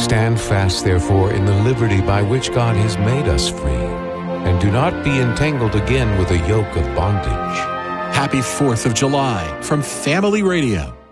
Stand fast, therefore, in the liberty by which God has made us free, and do not be entangled again with a yoke of bondage. Happy 4th of July from Family Radio.